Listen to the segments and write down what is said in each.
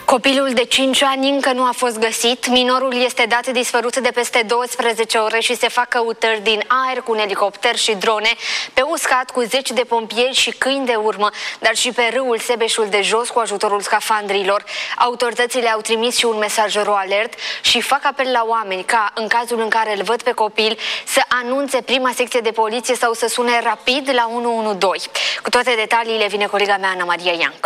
Copilul de 5 ani încă nu a fost găsit. Minorul este dat dispărut de peste 12 ore și se fac căutări din aer cu un elicopter și drone, pe uscat cu 10 de pompieri și câini de urmă, dar și pe râul Sebeșul de jos cu ajutorul scafandrilor. Autoritățile au trimis și un mesaj alert și fac apel la oameni ca, în cazul în care îl văd pe copil, să anunțe prima secție de poliție sau să sune rapid la 112. Cu toate detaliile vine colega mea, Ana Maria Ianc.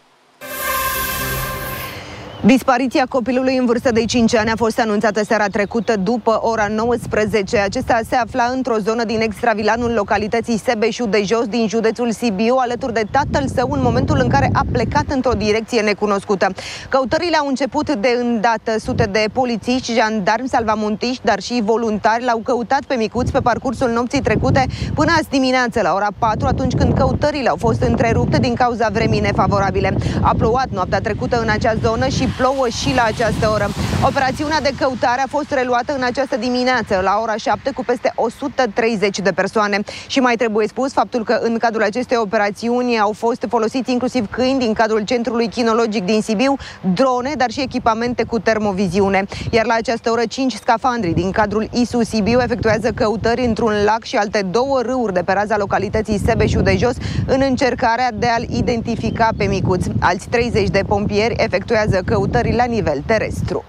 Dispariția copilului în vârstă de 5 ani a fost anunțată seara trecută după ora 19. Acesta se afla într-o zonă din extravilanul localității Sebeșul de jos din județul Sibiu, alături de tatăl său, în momentul în care a plecat într-o direcție necunoscută. Căutările au început de îndată. Sute de polițiști, jandarmi, salvamontiști, dar și voluntari l-au căutat pe micuț pe parcursul nopții trecute până azi dimineață la ora 4, atunci când căutările au fost întrerupte din cauza vremii nefavorabile. A plouat noaptea trecută în acea zonă și plouă și la această oră. Operațiunea de căutare a fost reluată în această dimineață, la ora 7, cu peste 130 de persoane. Și mai trebuie spus faptul că în cadrul acestei operațiuni au fost folosiți inclusiv câini din cadrul Centrului Chinologic din Sibiu, drone, dar și echipamente cu termoviziune. Iar la această oră, 5 scafandri din cadrul ISU Sibiu efectuează căutări într-un lac și alte 2 râuri de pe raza localității Sebeșul de jos, în încercarea de a-l identifica pe micuț. Alți 30 de pompieri efectuează căutări la nivel terestru.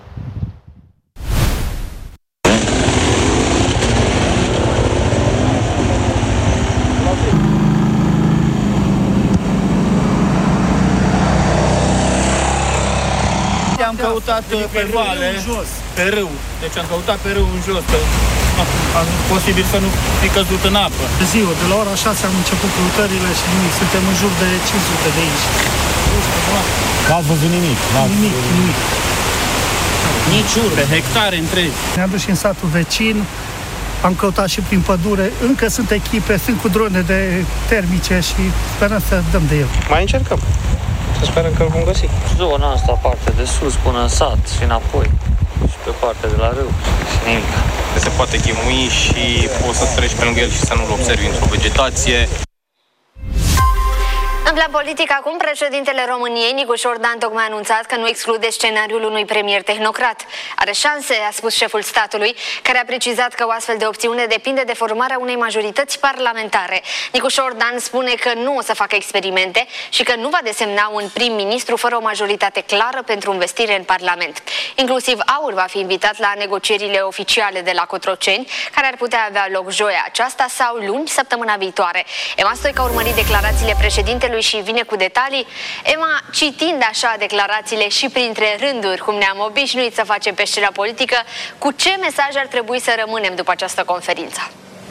Am căutat pe vale, pe râu. Deci am căutat pe râu în jos, posibil să nu fi căzut în apă. Ziua, de la ora 6 am început căutările și nimic. Suntem în jur de 500 de aici. N-ați văzut nimic? Nimic. Nici urme, hectare întregi. Ne-am dus și în satul vecin, am căutat și prin pădure. Încă sunt echipe, sunt cu drone de termice și sperăm să dăm de el. Mai încercăm. Să sperăm că îl vom găsi. Zona asta, partea de sus până în sat și înapoi. Și pe partea de la râu și nimic. Se poate chemui și poți să treci pe lângă el și să nu-l observi într-o vegetație. În plan politic, acum, președintele României, Nicu Șordan, tocmai a anunțat că nu exclude scenariul unui premier tehnocrat. Are șanse, a spus șeful statului, care a precizat că o astfel de opțiune depinde de formarea unei majorități parlamentare. Nicu Șordan spune că nu o să facă experimente și că nu va desemna un prim-ministru fără o majoritate clară pentru investire în Parlament. Inclusiv AUR va fi invitat la negocierile oficiale de la Cotroceni, care ar putea avea loc joia aceasta sau luni, săptămâna viitoare. Emma Stoica a urmărit declarațiile președintelui și vine cu detalii. Emma, citind așa declarațiile și printre rânduri, cum ne-am obișnuit să facem pe scena politică, cu ce mesaj ar trebui să rămânem după această conferință?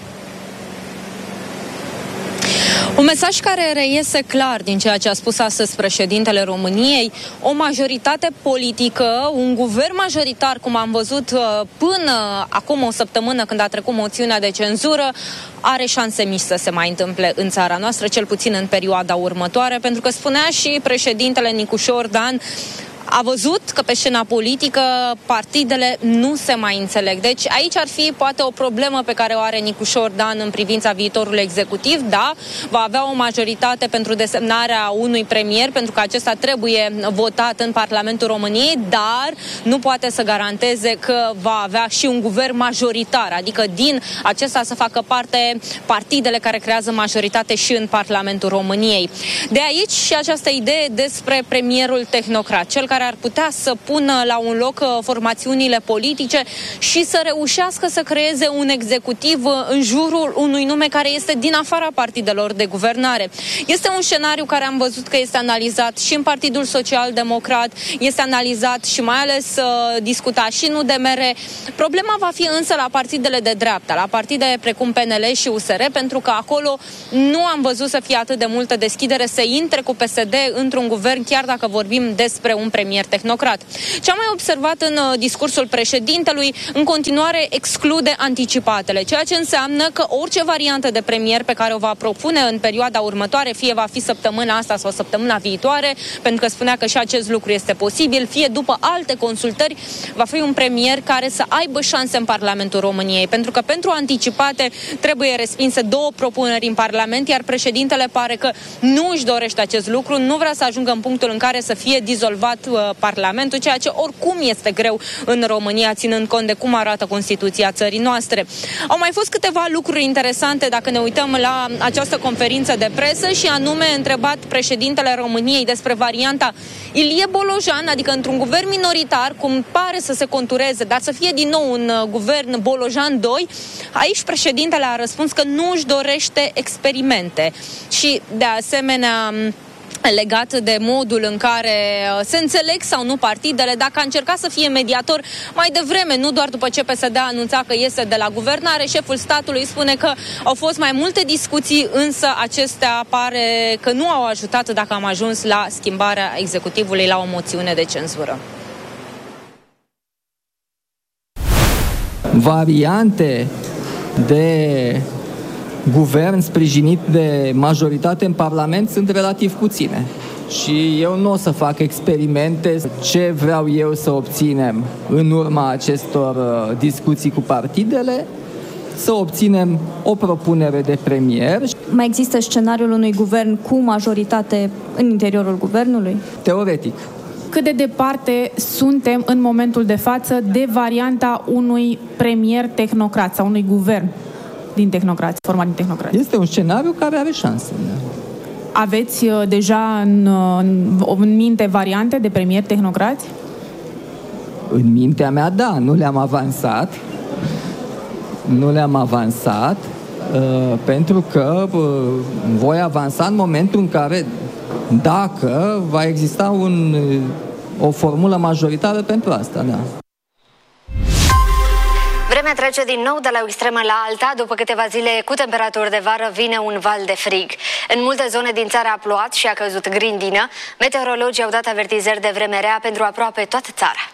Un mesaj care reiese clar din ceea ce a spus astăzi președintele României: o majoritate politică, un guvern majoritar, cum am văzut până acum o săptămână când a trecut moțiunea de cenzură, are șanse mici să se mai întâmple în țara noastră, cel puțin în perioada următoare, pentru că spunea și președintele Nicu Șordan, a văzut că pe scena politică partidele nu se mai înțeleg. Deci aici ar fi poate o problemă pe care o are Nicu Șordan în privința viitorului executiv. Da, va avea o majoritate pentru desemnarea unui premier, pentru că acesta trebuie votat în Parlamentul României, dar nu poate să garanteze că va avea și un guvern majoritar, adică din acesta să facă parte partidele care creează majoritate și în Parlamentul României. De aici și această idee despre premierul tehnocrat, cel care ar putea să pună la un loc formațiunile politice și să reușească să creeze un executiv în jurul unui nume care este din afara partidelor de guvernare. Este un scenariu care am văzut că este analizat și în Partidul Social-Democrat, este analizat și mai ales discutat și în UDMR. Problema va fi însă la partidele de dreapta, la partide precum PNL și USR, pentru că acolo nu am văzut să fie atât de multă deschidere să intre cu PSD într-un guvern, chiar dacă vorbim despre un premier tehnocrat. Ce am mai observat în discursul președintelui, în continuare exclude anticipatele, ceea ce înseamnă că orice variantă de premier pe care o va propune în perioada următoare, fie va fi săptămâna asta sau săptămâna viitoare, pentru că spunea că și acest lucru este posibil, fie după alte consultări, va fi un premier care să aibă șanse în Parlamentul României, pentru că pentru anticipate trebuie respinse 2 propuneri în Parlament, iar președintele pare că nu își dorește acest lucru, nu vrea să ajungă în punctul în care să fie dizolvat Parlamentul, ceea ce oricum este greu în România, ținând cont de cum arată Constituția țării noastre. Au mai fost câteva lucruri interesante dacă ne uităm la această conferință de presă și anume întrebat președintele României despre varianta Ilie Bolojan, adică într-un guvern minoritar, cum pare să se contureze, dar să fie din nou un guvern Bolojan 2, aici președintele a răspuns că nu își dorește experimente și de asemenea legat de modul în care se înțeleg sau nu partidele, dacă a încercat să fie mediator mai devreme, nu doar după ce PSD a anunțat că iese de la guvernare. Șeful statului spune că au fost mai multe discuții, însă acestea pare că nu au ajutat dacă am ajuns la schimbarea executivului, la o moțiune de cenzură. Variante de guvern sprijinit de majoritate în Parlament sunt relativ puține. Și eu nu o să fac experimente ce vreau eu să obținem în urma acestor discuții cu partidele, să obținem o propunere de premier. Mai există scenariul unui guvern cu majoritate în interiorul guvernului? Teoretic. Cât de departe suntem în momentul de față de varianta unui premier tehnocrat sau unui guvern din tehnocrați, format din tehnocrați? Este un scenariu care are șanse. Aveți deja în minte variante de premier tehnocrați? În mintea mea, da, nu le-am avansat. Nu le-am avansat pentru că voi avansa în momentul în care, dacă va exista o formulă majoritară pentru asta, da. Vremea trece din nou de la o extremă la alta. După câteva zile cu temperaturi de vară vine un val de frig. În multe zone din țară a plouat și a căzut grindină. Meteorologii au dat avertizări de vreme rea pentru aproape toată țara.